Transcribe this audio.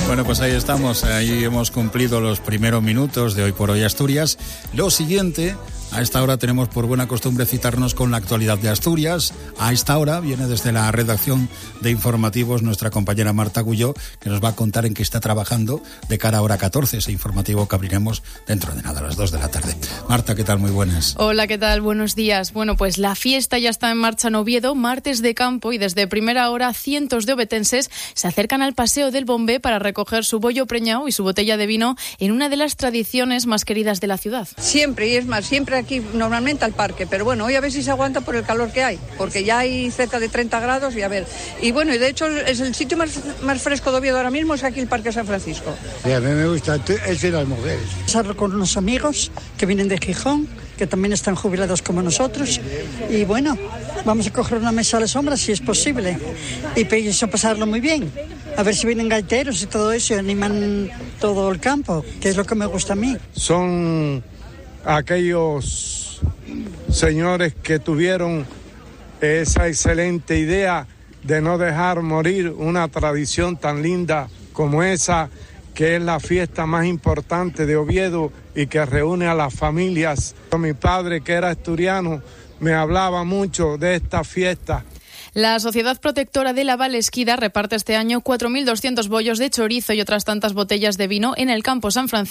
Bueno, pues ahí estamos, ahí hemos cumplido los primeros minutos de Hoy por Hoy Asturias. Lo siguiente, a esta hora tenemos por buena costumbre citarnos con la actualidad de Asturias. A esta hora viene desde la redacción de informativos nuestra compañera Marta Agulló, que nos va a contar en qué está trabajando de cara a hora 14, ese informativo que abriremos dentro de nada, a las 2 de la tarde. Marta, ¿qué tal? Muy buenas. Hola, ¿qué tal? Buenos días. Bueno, pues la fiesta ya está en marcha en Oviedo, martes de campo, y desde primera hora cientos de ovetenses se acercan al Paseo del Bombé para recoger su bollo preñado y su botella de vino en una de las tradiciones más queridas de la ciudad. Siempre, y es más, siempre aquí normalmente al parque, pero bueno, hoy a ver si se aguanta por el calor que hay, porque ya hay cerca de 30 grados y a ver. Y bueno, y de hecho es el sitio más fresco de Oviedo ahora mismo, es aquí el Parque San Francisco. Sí, a mí me gusta es ir a las mujeres. Pasarlo con unos amigos que vienen de Gijón, que también están jubilados como nosotros, y bueno, vamos a coger una mesa a la sombra si es posible y pasarlo muy bien. A ver si vienen gaiteros y todo eso y animan todo el campo, que es lo que me gusta a mí. Son aquellos señores que tuvieron esa excelente idea de no dejar morir una tradición tan linda como esa, que es la fiesta más importante de Oviedo y que reúne a las familias. Mi padre, que era asturiano, me hablaba mucho de esta fiesta. La Sociedad Protectora de la Valesquida reparte este año 4.200 bollos de chorizo y otras tantas botellas de vino en el campo San Francisco.